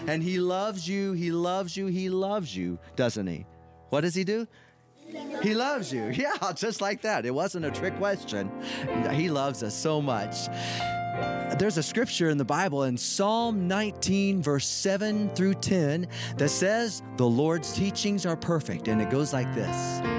And He loves you, He loves you, He loves you, doesn't He? What does He do? He loves you. Yeah, just like that. It wasn't a trick question. He loves us so much. There's a scripture in the Bible in Psalm 19, verse 7 through 10 that says, the Lord's teachings are perfect. And it goes like this.